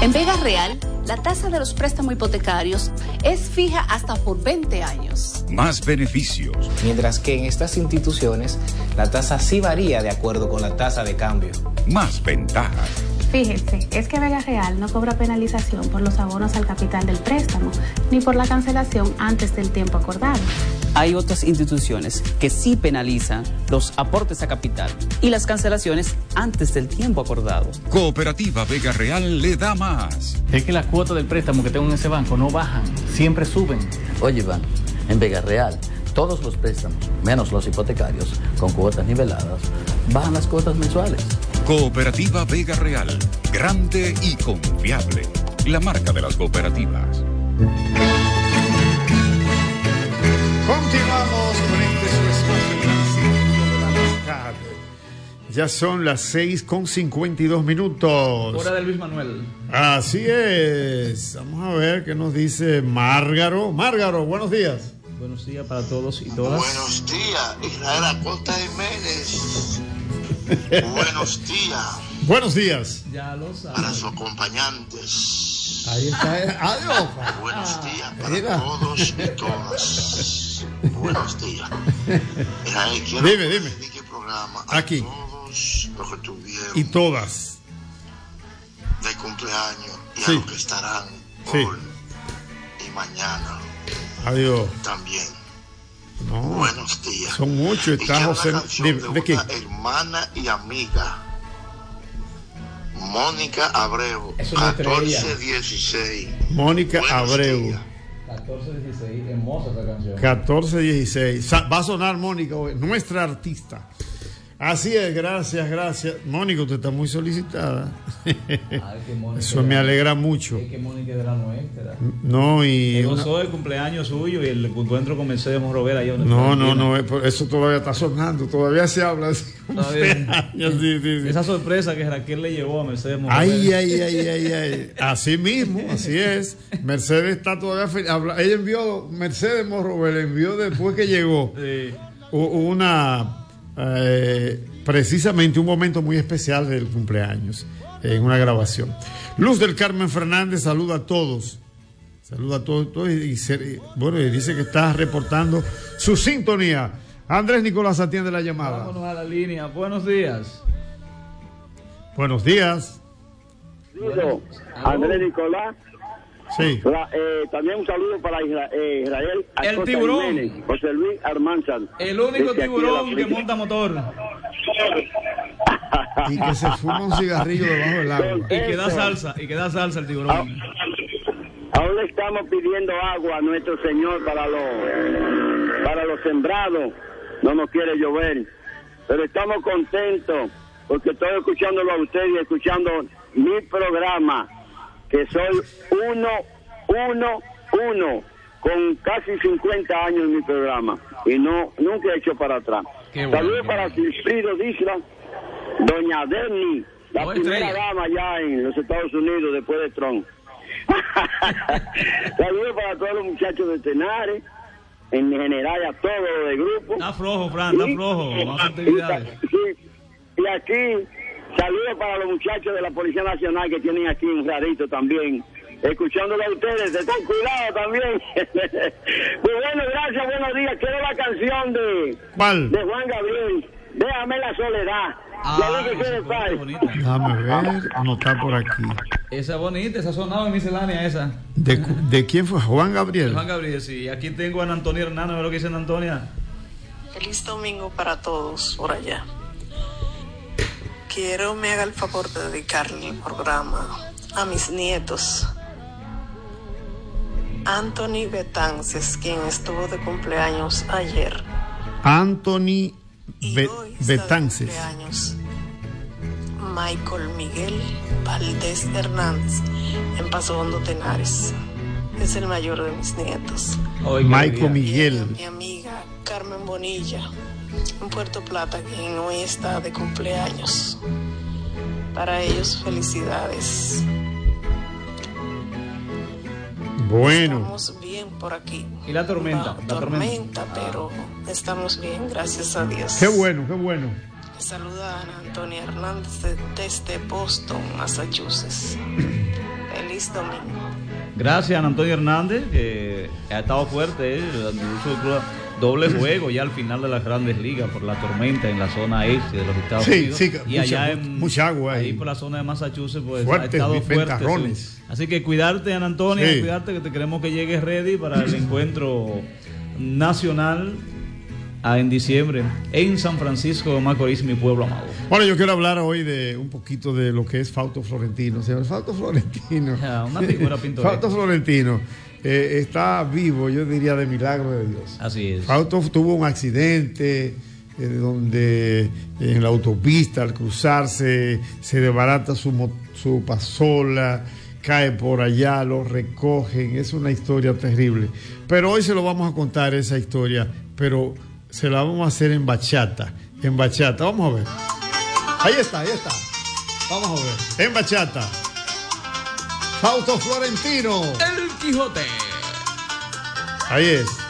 En Vega Real, la tasa de los préstamos hipotecarios es fija hasta por 20 años. Más beneficios. Mientras que en estas instituciones, la tasa sí varía de acuerdo con la tasa de cambio. Más ventajas. Fíjese, es que Vega Real no cobra penalización por los abonos al capital del préstamo, ni por la cancelación antes del tiempo acordado. Hay otras instituciones que sí penalizan los aportes a capital y las cancelaciones antes del tiempo acordado. Cooperativa Vega Real le da más. Es que las cuotas del préstamo que tengo en ese banco no bajan, siempre suben. Oye, Iván, en Vega Real, todos los préstamos, menos los hipotecarios, con cuotas niveladas, bajan las cuotas mensuales. Cooperativa Vega Real, grande y confiable. La marca de las cooperativas. Continuamos con este su espacio transitorio de la amistad. Ya son las 6:52. Hora de Luis Manuel. Así es. Vamos a ver qué nos dice Márgaro. Márgaro, buenos días. Buenos días para todos y todas. Buenos días, Israel Acosta Jiménez. Buenos días. Buenos días. Ya lo saben. Para sus acompañantes. Ahí está. Adiós. Buenos días para todos y todas. Buenos días. Israel, quiero dime. dedique el programa aquí. A todos los que tuvieron. Y todas. De cumpleaños y sí. a los que estarán sí. hoy y mañana. Adiós. También. No, buenos días. Son muchos. Está José. ¿De qué? Hermana y amiga Mónica Abreu, 1416. Mónica Abreu. 1416, hermosa esta canción. 1416. Va a sonar Mónica hoy, nuestra artista. Así es, gracias. Mónica, usted está muy solicitada. Eso me alegra mucho. Es que Mónica es de la nuestra. No, y. Gozó el cumpleaños suyo y el encuentro con Mercedes Morrovera. No, eso todavía está sonando, todavía se habla de cumpleaños. Sí. Esa sorpresa que Raquel le llevó a Mercedes Morrovera. Ay. Así mismo, así es. Mercedes está todavía feliz. Ella envió, Mercedes Morrovera envió después que llegó precisamente un momento muy especial del cumpleaños en una grabación. Luz del Carmen Fernández saluda a todos y dice que está reportando su sintonía. Andrés Nicolás atiende la llamada. Vámonos a la línea. Buenos días. Buenos días. Andrés Nicolás. Sí. También un saludo para Israel. El tiburón. Jiménez, José Luis Armanzan. El único tiburón que monta motor. Y que se fuma un cigarrillo debajo del agua. Y que da salsa el tiburón. Aún le estamos pidiendo agua a nuestro Señor para los sembrados. No nos quiere llover. Pero estamos contentos porque estoy escuchándolo a usted y escuchando mi programa, que soy uno, con casi 50 años en mi programa, y nunca he hecho para atrás. Saludos para Silfrido Disla, doña Denny, la primera dama allá en los Estados Unidos después de Trump. Saludos para todos los muchachos de Tenares, en general a todos los del grupo. Está flojo, Fran, está flojo, más actividades. Y aquí, saludos para los muchachos de la Policía Nacional que tienen aquí un rarito también, escuchándolo a ustedes, ten cuidado también. Pues bueno, gracias, buenos días. Quiero la canción de Juan Gabriel, Déjame la soledad. Déjame ver, anotar por aquí. Esa es bonita, esa sonaba en miscelánea esa. ¿De quién fue? Juan Gabriel. Juan Gabriel, sí. Aquí tengo a Ana Antonia Hernández, ¿ves lo que dice Ana Antonia? Feliz domingo para todos por allá. Quiero me haga el favor de dedicarle el programa a mis nietos. Anthony Betances, quien estuvo de cumpleaños ayer. Anthony Betances. Michael Miguel Valdés Hernández, en Paso Hondo, Tenares. Es el mayor de mis nietos. Michael Miguel. Mi amiga Carmen Bonilla, en Puerto Plata, quien hoy está de cumpleaños. Para ellos, felicidades. Bueno. Estamos bien por aquí. ¿Y la tormenta? La tormenta, pero estamos bien, gracias a Dios. Qué bueno, qué bueno. Me saluda Ana Antonia Hernández desde Boston, Massachusetts. Feliz domingo. Gracias, Antonio Hernández, que ha estado fuerte, doble juego ya al final de las Grandes Ligas por la tormenta en la zona este de los Estados Unidos. Sí, y allá en mucha agua ahí por la zona de Massachusetts, pues fuertes, ha estado fuerte. ventarrones. Así que cuidarte, Ana Antonia, Sí. cuidarte, que te queremos que llegues ready para el encuentro nacional en diciembre en San Francisco de Macorís, mi pueblo amado. Bueno, yo quiero hablar hoy de un poquito de lo que es Fausto Florentino. Señor Fausto Florentino. Una figura pintoresca. Fausto Florentino está vivo, yo diría, de milagro de Dios. Así es. Fausto tuvo un accidente donde en la autopista, al cruzarse, se desbarata su pasola, cae por allá, lo recogen. Es una historia terrible. Pero hoy se lo vamos a contar esa historia, pero se la vamos a hacer en bachata. En bachata, vamos a ver. Ahí está. Vamos a ver. En bachata. Fausto Florentino. El Quijote. Ahí es.